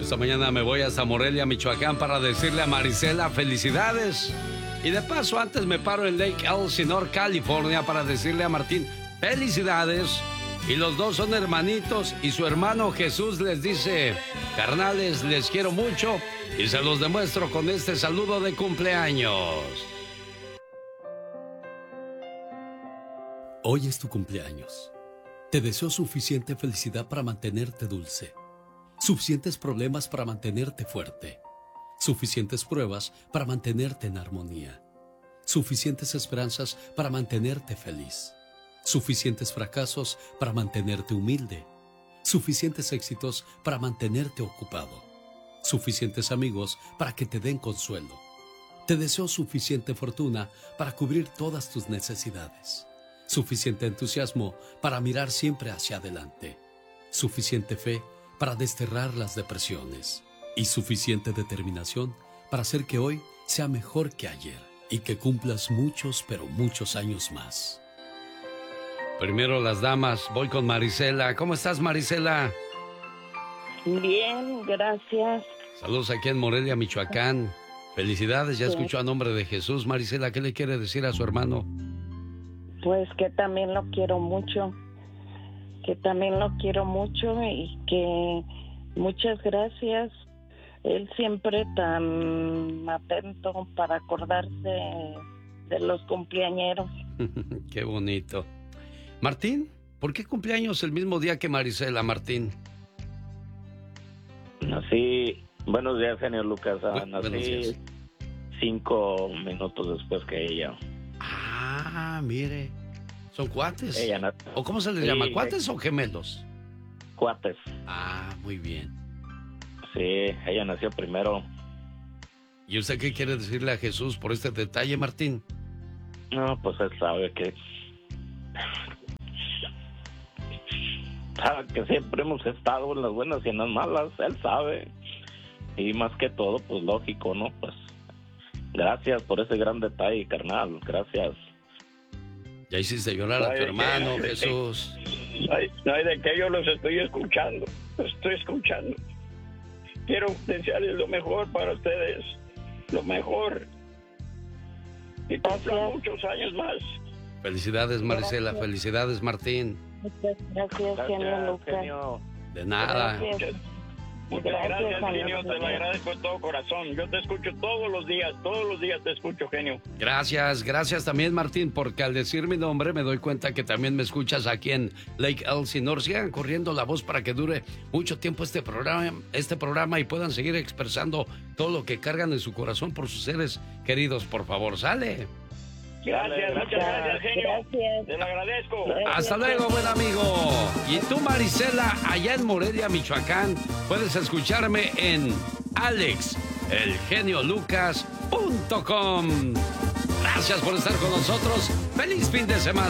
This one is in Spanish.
Esta mañana me voy hasta Morelia, Michoacán, para decirle a Marisela felicidades. Y de paso, antes me paro en Lake Elsinore, California, para decirle a Martín felicidades. Y los dos son hermanitos y su hermano Jesús les dice: carnales, les quiero mucho y se los demuestro con este saludo de cumpleaños. Hoy es tu cumpleaños. Te deseo suficiente felicidad para mantenerte dulce, suficientes problemas para mantenerte fuerte, suficientes pruebas para mantenerte en armonía, suficientes esperanzas para mantenerte feliz, suficientes fracasos para mantenerte humilde, suficientes éxitos para mantenerte ocupado, suficientes amigos para que te den consuelo. Te deseo suficiente fortuna para cubrir todas tus necesidades, suficiente entusiasmo para mirar siempre hacia adelante, suficiente fe para desterrar las depresiones y suficiente determinación para hacer que hoy sea mejor que ayer y que cumplas muchos, pero muchos años más. Primero las damas, voy con Marisela. ¿Cómo estás, Marisela? Bien, gracias. Saludos aquí en Morelia, Michoacán. Felicidades, ya escuchó a nombre de Jesús. Marisela, ¿qué le quiere decir a su hermano? Pues que también lo quiero mucho, y que muchas gracias. Él siempre tan atento para acordarse de los cumpleañeros. Qué bonito. Martín, ¿por qué cumpleaños el mismo día que Marisela, Martín? Nací, buenos días, genio Lucas. Nací 5 minutos después que ella. Ah, mire. ¿Son cuates? Ella ¿O cómo se les llama? ¿Cuates o gemelos? Cuates. Ah, muy bien. Sí, ella nació primero. ¿Y usted qué quiere decirle a Jesús por este detalle, Martín? No, pues él sabe que siempre hemos estado en las buenas y en las malas. Él sabe. Y más que todo, pues lógico, ¿no? Pues gracias por ese gran detalle, carnal. Gracias. Ya hiciste llorar a tu hermano, Jesús. No hay de qué, yo los estoy escuchando. Quiero desearles lo mejor para ustedes. Lo mejor. Y cumplan muchos años más. Felicidades, Marisela. Gracias. Felicidades, Martín. Muchas gracias, genio Lucas. genio. De nada. Gracias. Muchas gracias, genio, te lo agradezco de todo corazón. Yo te escucho todos los días te escucho, genio. Gracias también, Martín, porque al decir mi nombre me doy cuenta que también me escuchas aquí en Lake Elsinore. Sigan corriendo la voz para que dure mucho tiempo este programa y puedan seguir expresando todo lo que cargan en su corazón por sus seres queridos, por favor, sale. Gracias, muchas gracias, genio. Gracias. Te lo agradezco. Hasta luego, buen amigo. Y tú, Marisela, allá en Morelia, Michoacán, puedes escucharme en alexelgeniolucas.com. Gracias por estar con nosotros. ¡Feliz fin de semana!